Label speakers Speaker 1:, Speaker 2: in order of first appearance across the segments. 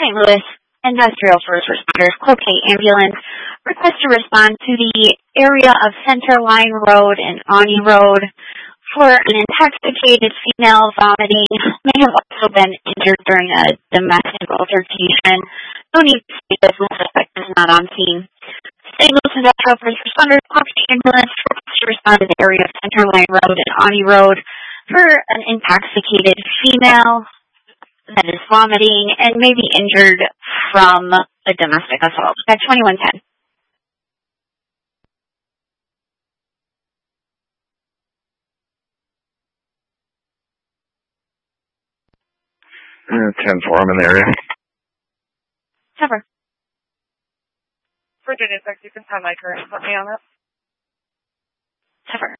Speaker 1: St. Louis Industrial First Responders Cloquet Ambulance request to respond to the area of Center Line Road and Ani Road for an intoxicated female vomiting. May have also been injured during a domestic altercation. No need to say this, the suspect is not on scene. St. Louis Industrial First Responders Cloquet Ambulance request to respond to the area of Center Line Road and Ani Road for an intoxicated female that is vomiting and may be injured from a domestic assault. At 2110.
Speaker 2: Ten four, I'm in the area.
Speaker 1: Cover.
Speaker 3: Virginia Tech, you can have my current. Put me on it.
Speaker 1: Cover.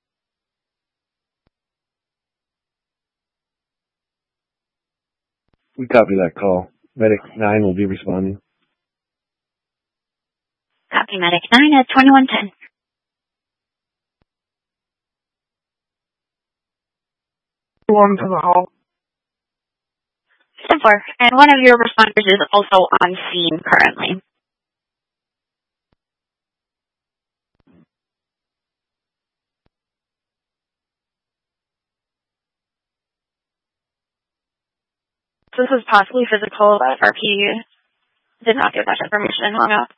Speaker 4: We copy that call. Medic 9 will be responding.
Speaker 1: Copy Medic 9 at 2110.
Speaker 3: One to the hall.
Speaker 1: 10-4. And one of your responders is also on scene currently.
Speaker 3: This is possibly physical, but RP did not give that information and hung up.